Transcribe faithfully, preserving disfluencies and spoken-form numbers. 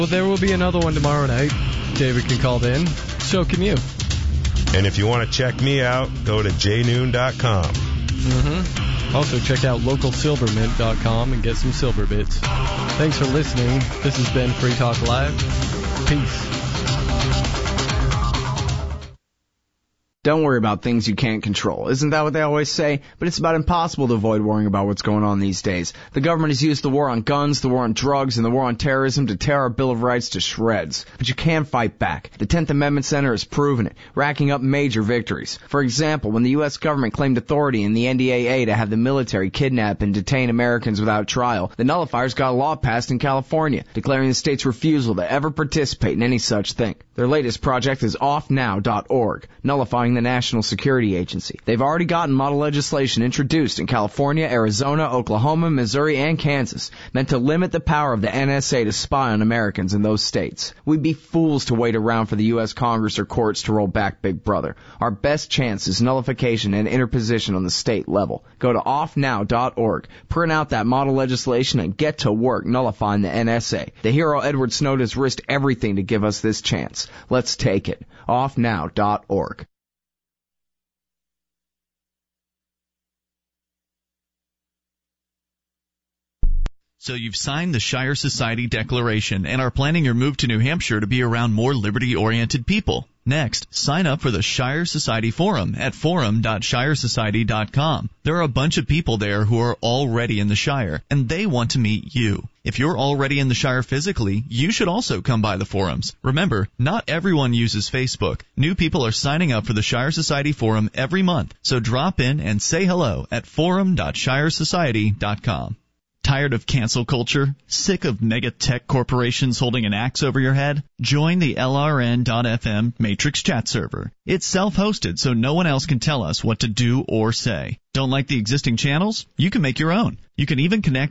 Well, there will be another one tomorrow night. David can call in. So can you. And if you want to check me out, go to j noon dot com. Mm-hmm. Also, check out local silver mint dot com and get some silver bits. Thanks for listening. This has been Free Talk Live. Peace. Don't worry about things you can't control. Isn't that what they always say? But it's about impossible to avoid worrying about what's going on these days. The government has used the war on guns, the war on drugs, and the war on terrorism to tear our Bill of Rights to shreds. But you can fight back. The tenth Amendment Center has proven it, racking up major victories. For example, when the U S government claimed authority in the N D A A to have the military kidnap and detain Americans without trial, the nullifiers got a law passed in California, declaring the state's refusal to ever participate in any such thing. Their latest project is off now dot org, nullifying the National Security Agency. They've already gotten model legislation introduced in California, Arizona, Oklahoma, Missouri, and Kansas, meant to limit the power of the N S A to spy on Americans in those states. We'd be fools to wait around for the U S Congress or courts to roll back Big Brother. Our best chance is nullification and interposition on the state level. Go to off now dot org, print out that model legislation, and get to work nullifying the N S A. The hero Edward Snowden has risked everything to give us this chance. Let's take it. off now dot org. So you've signed the Shire Society Declaration and are planning your move to New Hampshire to be around more liberty-oriented people. Next, sign up for the Shire Society Forum at forum dot shire society dot com. There are a bunch of people there who are already in the Shire, and they want to meet you. If you're already in the Shire physically, you should also come by the forums. Remember, not everyone uses Facebook. New people are signing up for the Shire Society Forum every month, so drop in and say hello at forum dot shire society dot com. Tired of cancel culture? Sick of mega tech corporations holding an axe over your head? Join the L R N dot F M Matrix chat server. It's self-hosted, so no one else can tell us what to do or say. Don't like the existing channels? You can make your own. You can even connect